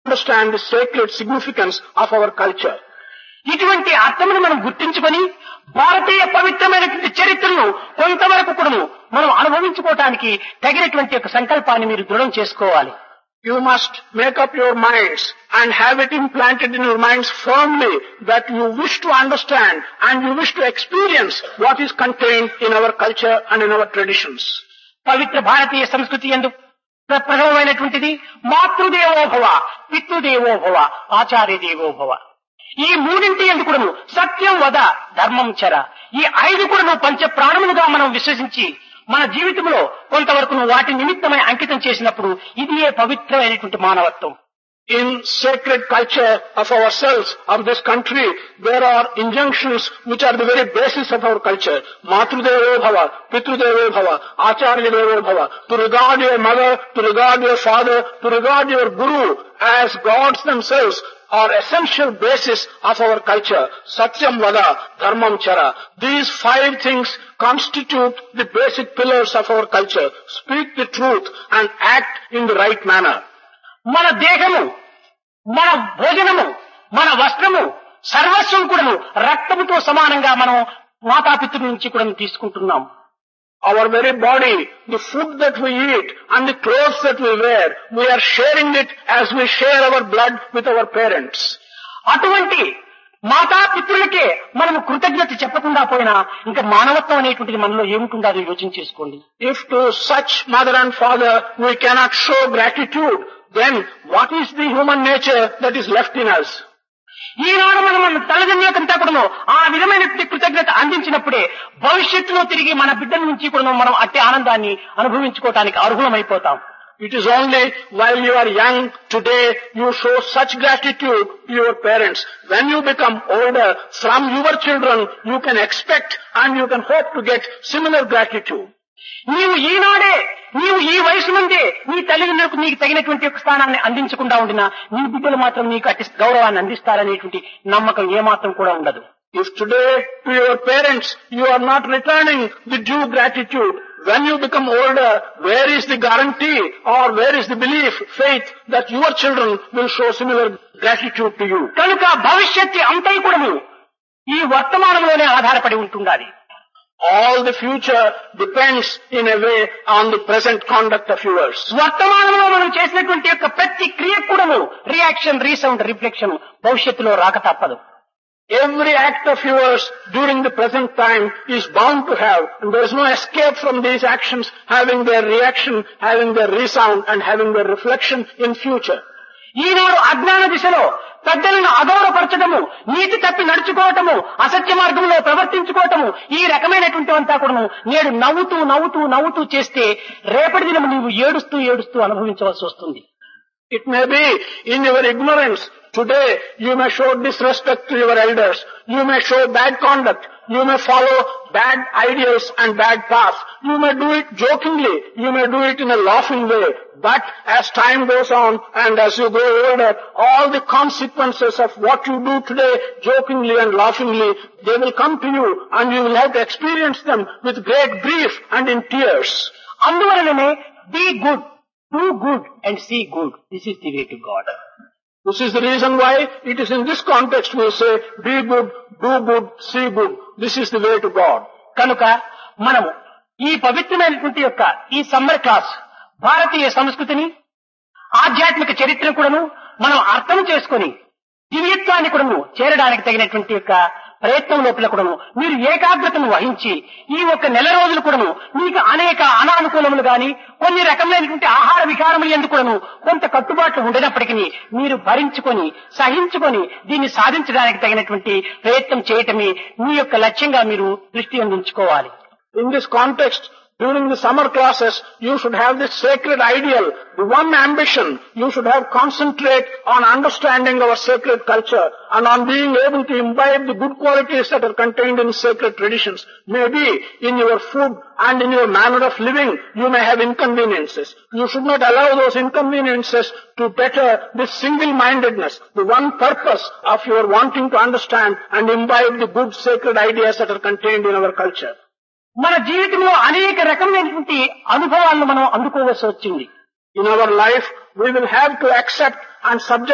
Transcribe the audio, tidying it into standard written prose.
understand the sacred significance of our culture. ఇటువంటి అర్థమును మనం గుర్తించుకొని భారతీయ పవిత్రమైనటువంటి చరిత్రను కొంతవరకు కూడా మనం అనుభవించుకోవటానికి తగినటువంటి ఒక సంకల్పాన్ని మీరు దృఢం చేసుకోవాలి. You must make up your minds and have it implanted in your minds firmly that you wish to understand and you wish to experience what is contained in our culture and in our traditions. పవిత్ర భారతీయ సంస్కృతి యందు ప్రథమమైనటువంటిది మాతృదేవోభవ, పితృదేవోభవ, ఆచార్య దేవోభవ. ఈ మూడింటి యందు కూడాను సత్యం వద, ధర్మం చర, ఈ ఐదు కూడాను పంచ ప్రాణములుగా మనం విశ్వసించి మన జీవితంలో కొంతవరకు వాటి నిమిత్తమై అంకితం చేసినప్పుడు ఇది పవిత్రమైనటువంటి మానవత్వం. In sacred culture of ourselves, of this country, there are injunctions which are the very basis of our culture. Matrudevo bhava, Pitrudevo bhava, Acharya Devo bhava. To regard your mother, to regard your father, to regard your guru as gods themselves are essential basis of our culture. Satyam vada, dharmam chara. These 5 things constitute the basic pillars of our culture. Speak the truth and act in the right manner. మన దేహము, మన భోజనము, మన వస్త్రము, సర్వస్వం కూడాను రక్తముతో సమానంగా మనం మాతాపితృల నుంచి కూడా తీసుకుంటున్నాం. Our very body, the food that we eat and the clothes that we wear, we are sharing it as we share our blood with our parents. అటువంటి మాతాపితృలకే మనం కృతజ్ఞత చెప్పకుండా పోయినా ఇంకా మానవత్వం అనేటువంటిది మనలో ఏముంటుందో యోచన చేసుకోండి. If to such mother and father we cannot show gratitude, then what is the human nature that is left in us? ఈనాడు మనం మన తల్లిదండ్రులకంతా కూడా ఆ విధమైన కృతజ్ఞత అందించినప్పుడే భవిష్యత్తులో తిరిగి మన బిడ్డల నుంచి కూడా మనం అట్టి ఆనందాన్ని అనుభవించుకోవటానికి అర్హులమైపోతాం. It is only while you are young today you show such gratitude to your parents. When you become older, from your children you can expect and you can hope to get similar gratitude. నీవు ఈనాడే, నీవు ఈ వయసు నుండే నీ తల్లిదండ్రులకు నీకు తగినటువంటి ఒక స్థానాన్ని అందించకుండా ఉండినా నీ బిడ్డలు మాత్రం నీకు అట్టి గౌరవాన్ని అందిస్తారనేటువంటి నమ్మకం ఏమాత్రం కూడా ఉండదు. If today to your parents you are not returning the due gratitude, when you become older, where is the guarantee or where is the belief, faith that your children will show similar gratitude to you? కనుక భవిష్యత్తు అంతా కూడా ఈ వర్తమానంలోనే ఆధారపడి ఉంటుండాలి. All the future depends in a way on the present conduct of yours. వర్తమానంలో మనం చేసినటువంటి యొక్క ప్రతి క్రియ కూడా రియాక్షన్, రీసౌండ్, రిఫ్లెక్షన్ భవిష్యత్తులో రాక తప్పదు. Every act of yours during the present time is bound to have, and there is no escape from these actions having their reaction, having their resound and having their reflection in future. ఈనాడు అజ్ఞాన దిశలో పెద్దలను అగౌరవపరచడము, నీతి తప్పి నడుచుకోవటము, అసత్య మార్గంలో ప్రవర్తించుకోవటము, ఈ రకమైనటువంటి అంతా కూడా నేడు నవ్వుతూ నవ్వుతూ నవ్వుతూ చేస్తే రేపటి దినం నీవు ఏడుస్తూ ఏడుస్తూ అనుభవించవలసి వస్తుంది. It may be in your ignorance. Today you may show disrespect to your elders. You may show bad conduct. You may follow bad ideals and bad paths. You may do it jokingly. You may do it in a laughing way. But as time goes on and as you grow older, all the consequences of what you do today jokingly and laughingly, they will come to you and you will have to experience them with great grief and in tears. అందువలననే be good, do good and see good. This is the way to God. This is the reason why it is in this context we say, be good, do good, see good. This is the way to God. కనుక మనము ఈ పవిత్రమైనటువంటి యొక్క ఈ summer class భారతీయ సంస్కృతిని, ఆధ్యాత్మిక చరిత్ర కూడాను మనం అర్థం చేసుకొని దివ్యత్వాన్ని కూడాను చేరడానికి తగినటువంటి యొక్క ప్రయత్నం లోపల కూడాను మీరు ఏకాగ్రతను వహించి ఈ ఒక నెల రోజులు కూడాను మీకు అనేక అనానుకూలములు గాని కొన్ని రకమైనటువంటి ఆహార వికారములు ఎందుకు కూడాను కొంత కట్టుబాట్లు ఉండనప్పటికీ మీరు భరించుకొని సహించుకొని దీన్ని సాధించడానికి తగినటువంటి ప్రయత్నం చేయటమే మీ యొక్క లక్ష్యంగా మీరు దృష్టి అందించుకోవాలి. In this context, during the summer classes, you should have this sacred ideal, the one ambition. You should have concentrate on understanding our sacred culture and on being able to imbibe the good qualities that are contained in sacred traditions. Maybe in your food and in your manner of living, you may have inconveniences. You should not allow those inconveniences to better this single-mindedness, the one purpose of your wanting to understand and imbibe the good sacred ideas that are contained in our culture. మన జీవితంలో అనేక రకమైనటువంటి అనుభవాలను మనం అందుకోవాల్సి వచ్చింది. In our life, we will have to accept and subject